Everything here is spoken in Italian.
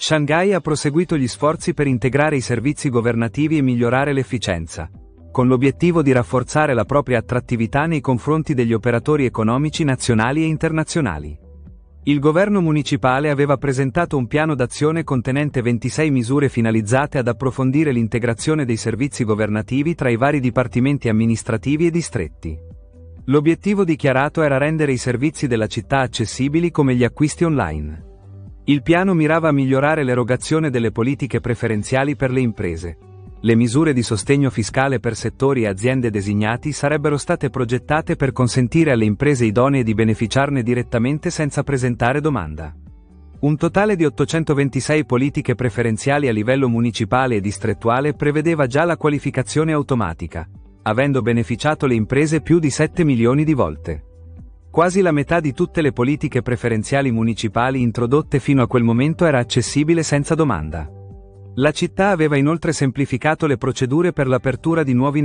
Shanghai ha proseguito gli sforzi per integrare i servizi governativi e migliorare l'efficienza, con l'obiettivo di rafforzare la propria attrattività nei confronti degli operatori economici nazionali e internazionali. Il governo municipale aveva presentato un piano d'azione contenente 26 misure finalizzate ad approfondire l'integrazione dei servizi governativi tra i vari dipartimenti amministrativi e distretti. L'obiettivo dichiarato era rendere i servizi della città accessibili come gli acquisti online. Il piano mirava a migliorare l'erogazione delle politiche preferenziali per le imprese. Le misure di sostegno fiscale per settori e aziende designati sarebbero state progettate per consentire alle imprese idonee di beneficiarne direttamente senza presentare domanda. Un totale di 826 politiche preferenziali a livello municipale e distrettuale prevedeva già la qualificazione automatica, avendo beneficiato le imprese più di 7 milioni di volte. Quasi la metà di tutte le politiche preferenziali municipali introdotte fino a quel momento era accessibile senza domanda. La città aveva inoltre semplificato le procedure per l'apertura di nuovi